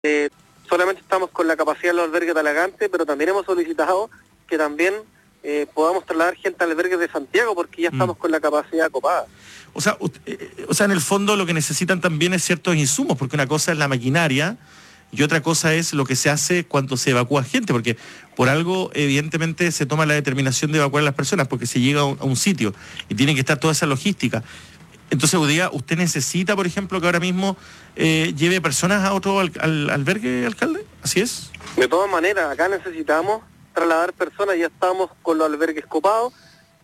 Solamente estamos con la capacidad de los albergues de Talagante, pero también hemos solicitado que también podamos trasladar gente al albergue de Santiago, porque ya estamos con la capacidad copada. O sea, en el fondo lo que necesitan también es ciertos insumos, porque una cosa es la maquinaria y otra cosa es lo que se hace cuando se evacúa gente, porque por algo evidentemente se toma la determinación de evacuar a las personas, porque se llega a un sitio y tiene que estar toda esa logística. Entonces, Udía, ¿usted necesita, por ejemplo, que ahora mismo lleve personas a otro albergue, alcalde? ¿Así es? De todas maneras, acá necesitamos trasladar personas, ya estamos con los albergues copados.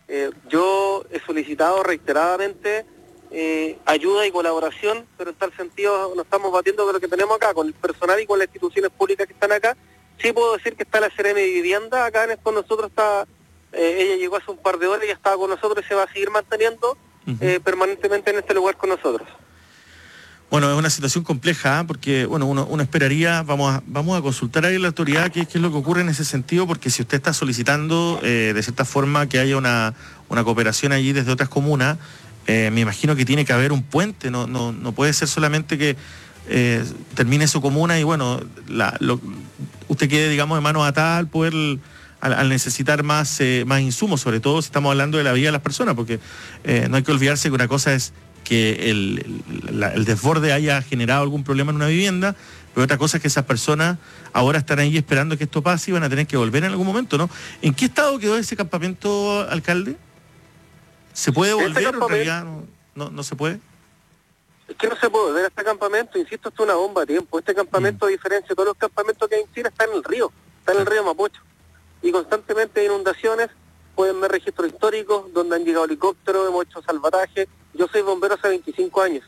Yo he solicitado reiteradamente ayuda y colaboración, pero en tal sentido nos estamos batiendo con lo que tenemos acá, con el personal y con las instituciones públicas que están acá. Sí puedo decir que está la CRM de Vivienda acá con nosotros, ella llegó hace un par de horas y ya estaba con nosotros y se va a seguir manteniendo permanentemente en este lugar con nosotros. Bueno, es una situación compleja, porque bueno, uno esperaría, vamos a consultar ahí a la autoridad qué es lo que ocurre en ese sentido, porque si usted está solicitando de cierta forma que haya una cooperación allí desde otras comunas, me imagino que tiene que haber un puente, no puede ser solamente que termine su comuna y bueno, usted quede, digamos, de manos atadas al poder, al necesitar más insumos, sobre todo si estamos hablando de la vida de las personas, porque no hay que olvidarse que una cosa es que el desborde haya generado algún problema en una vivienda, pero otra cosa es que esas personas ahora están ahí esperando que esto pase y van a tener que volver en algún momento, ¿no? ¿En qué estado quedó ese campamento, alcalde? ¿Se puede volver o en realidad no se puede? Es que no se puede volver a este campamento, insisto, esto es una bomba de tiempo. Este campamento, a diferencia de todos los campamentos que hay en Chile, está en el río Mapocho. Y constantemente hay inundaciones, pueden ver registros históricos donde han llegado helicópteros, hemos hecho salvataje. Yo soy bombero hace 25 años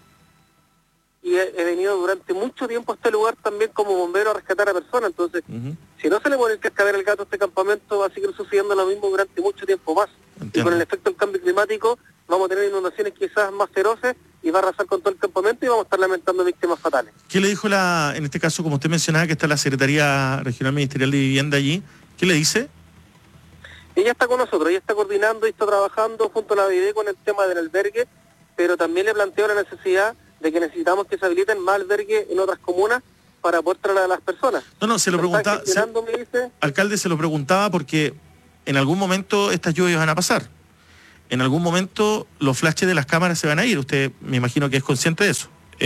y he venido durante mucho tiempo a este lugar también como bombero a rescatar a personas. Entonces, si no se le pone el cascabel al gato a este campamento, va a seguir sucediendo lo mismo durante mucho tiempo más. Entiendo. Y con el efecto del cambio climático vamos a tener inundaciones quizás más feroces y va a arrasar con todo el campamento y vamos a estar lamentando víctimas fatales. ¿Qué le dijo en este caso, como usted mencionaba, que está la Secretaría Regional Ministerial de Vivienda allí? ¿Qué le dice? Ella está con nosotros, ella está coordinando y está trabajando junto a la BID con el tema del albergue, pero también le planteo la necesidad de que necesitamos que se habiliten más albergues en otras comunas para poder trasladar a las personas. No, se lo preguntaba, alcalde, se lo preguntaba porque en algún momento estas lluvias van a pasar. En algún momento los flashes de las cámaras se van a ir. Usted me imagino que es consciente de eso.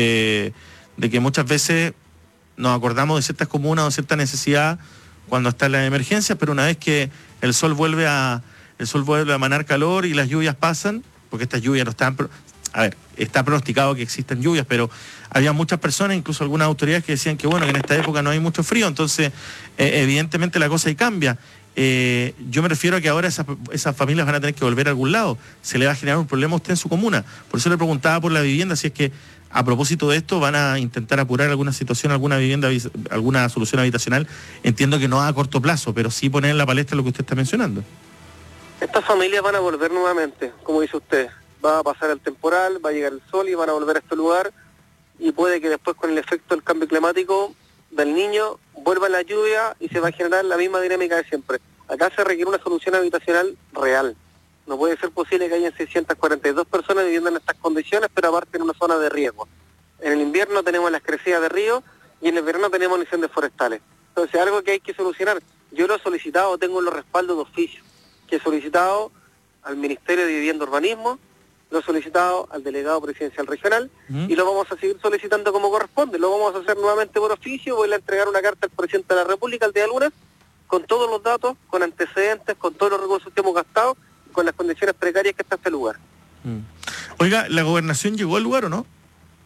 De que muchas veces nos acordamos de ciertas comunas o cierta necesidad cuando está la emergencia, pero una vez que el sol vuelve a emanar calor y las lluvias pasan, porque estas lluvias no están... A ver, está pronosticado que existan lluvias, pero había muchas personas, incluso algunas autoridades, que decían que bueno, que en esta época no hay mucho frío, entonces evidentemente la cosa ahí cambia. Yo me refiero a que ahora esas familias van a tener que volver a algún lado, se le va a generar un problema a usted en su comuna. Por eso le preguntaba por la vivienda, si es que a propósito de esto van a intentar apurar alguna situación, alguna vivienda, alguna solución habitacional. Entiendo que no a corto plazo, pero sí poner en la palestra lo que usted está mencionando. Estas familias van a volver nuevamente, como dice usted. Va a pasar el temporal, va a llegar el sol y van a volver a este lugar, y puede que después con el efecto del cambio climático del Niño vuelva la lluvia y se va a generar la misma dinámica de siempre. Acá se requiere una solución habitacional real. No puede ser posible que hayan 642 personas viviendo en estas condiciones, pero aparte en una zona de riesgo. En el invierno tenemos las crecidas de ríos y en el verano tenemos incendios forestales. Entonces, algo que hay que solucionar. Yo lo he solicitado, tengo los respaldos de oficio, que he solicitado al Ministerio de Vivienda y Urbanismo, lo he solicitado al delegado presidencial regional y lo vamos a seguir solicitando como corresponde. Lo vamos a hacer nuevamente por oficio. Voy a entregar una carta al presidente de la República el día lunes con todos los datos, con antecedentes, con todos los recursos que hemos gastado, con las condiciones precarias que está este lugar. Oiga, ¿la gobernación llegó al lugar o no?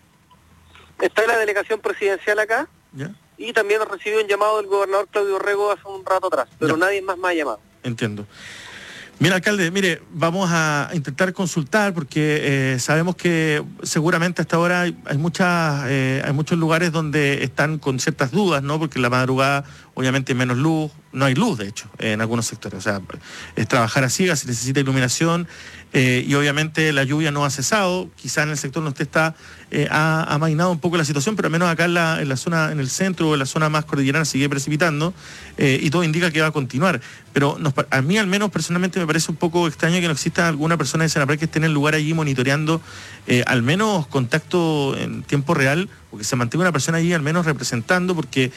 Está la delegación presidencial acá. ¿Ya? Y también recibió un llamado del gobernador Claudio Rego hace un rato atrás, pero nadie más me ha llamado. Entiendo. Mira, alcalde, vamos a intentar consultar porque sabemos que seguramente hasta ahora hay muchos lugares donde están con ciertas dudas, ¿no? Porque en la madrugada obviamente hay menos luz, no hay luz, de hecho, en algunos sectores. O sea, es trabajar a ciegas, se necesita iluminación, y obviamente la lluvia no ha cesado. Quizá en el sector norte ha amainado un poco la situación, pero al menos acá en la zona, en el centro o en la zona más cordillerana sigue precipitando, y todo indica que va a continuar. Pero a mí al menos personalmente me parece un poco extraño que no exista alguna persona de Senapred que esté en el lugar allí monitoreando al menos contacto en tiempo real, o que se mantenga una persona allí al menos representando, porque